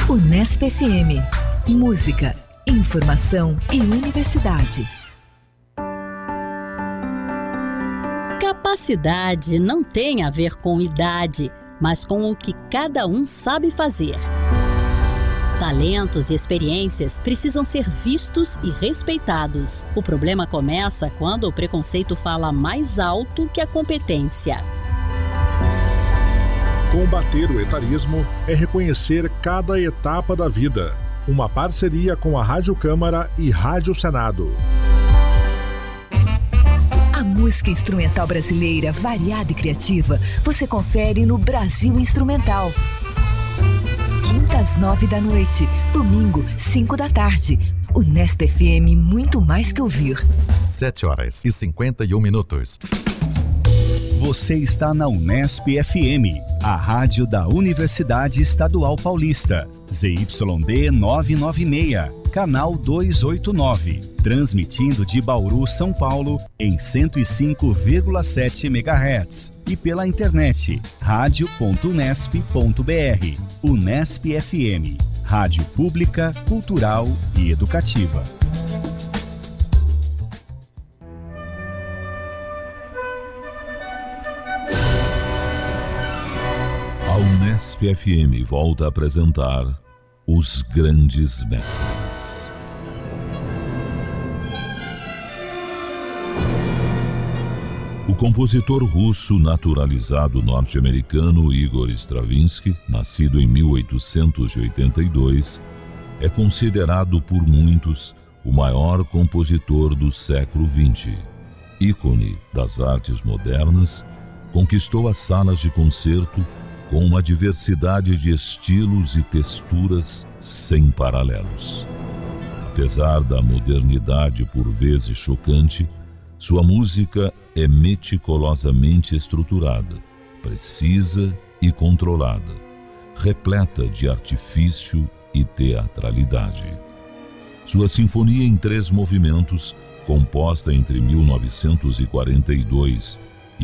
Unesp FM. Música, informação e universidade. Capacidade não tem a ver com idade, mas com o que cada um sabe fazer. Talentos e experiências precisam ser vistos e respeitados. O problema começa quando o preconceito fala mais alto que a competência. Combater o etarismo é reconhecer cada etapa da vida. Uma parceria com a Rádio Câmara e Rádio Senado. A música instrumental brasileira, variada e criativa, você confere no Brasil Instrumental. Quinta às 9 da noite, domingo, 5 da tarde. Unesp FM, muito mais que ouvir. 7h51. Você está na Unesp FM, a rádio da Universidade Estadual Paulista. ZYD 996, canal 289. Transmitindo de Bauru, São Paulo, em 105,7 MHz. E pela internet, radio.unesp.br. Unesp FM, rádio pública, cultural e educativa. A Unesp FM volta a apresentar Os Grandes Mestres. O compositor russo naturalizado norte-americano Igor Stravinsky, nascido em 1882, é considerado por muitos o maior compositor do século XX. Ícone das artes modernas, conquistou as salas de concerto com uma diversidade de estilos e texturas sem paralelos. Apesar da modernidade por vezes chocante, sua música é meticulosamente estruturada, precisa e controlada, repleta de artifício e teatralidade. Sua sinfonia em 3 movimentos, composta entre 1942 e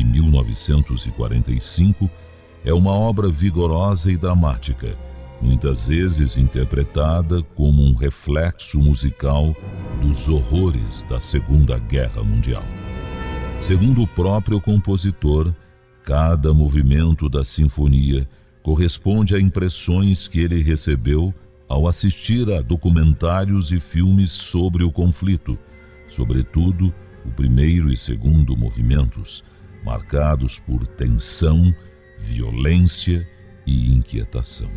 1945, é uma obra vigorosa e dramática, muitas vezes interpretada como um reflexo musical dos horrores da Segunda Guerra Mundial. Segundo o próprio compositor, cada movimento da sinfonia corresponde a impressões que ele recebeu ao assistir a documentários e filmes sobre o conflito, sobretudo o primeiro e segundo movimentos, marcados por tensão, violência e inquietação.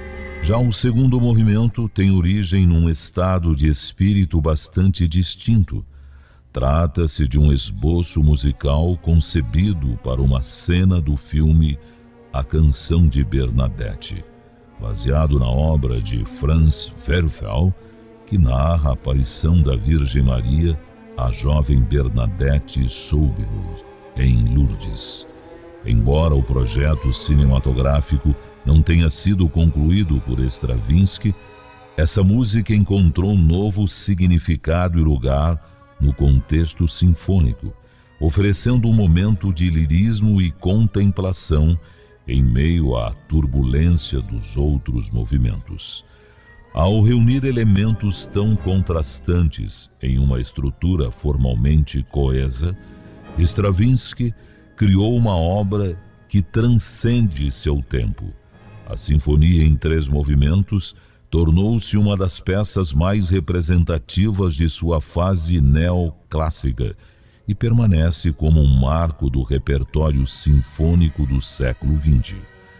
Já o segundo movimento tem origem num estado de espírito bastante distinto. Trata-se de um esboço musical concebido para uma cena do filme A Canção de Bernadette, baseado na obra de Franz Werfel, que narra a aparição da Virgem Maria à jovem Bernadette Soubirous, em Lourdes. Embora o projeto cinematográfico não tenha sido concluído por Stravinsky, essa música encontrou um novo significado e lugar no contexto sinfônico, oferecendo um momento de lirismo e contemplação em meio à turbulência dos outros movimentos. Ao reunir elementos tão contrastantes em uma estrutura formalmente coesa, Stravinsky criou uma obra que transcende seu tempo. A Sinfonia em 3 movimentos tornou-se uma das peças mais representativas de sua fase neoclássica e permanece como um marco do repertório sinfônico do século XX,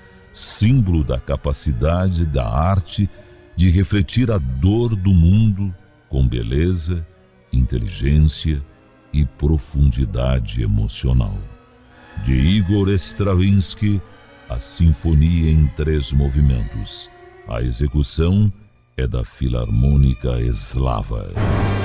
símbolo da capacidade da arte de refletir a dor do mundo com beleza, inteligência e profundidade emocional. De Igor Stravinsky, a Sinfonia em 3 movimentos. A execução é da Filarmônica Eslava.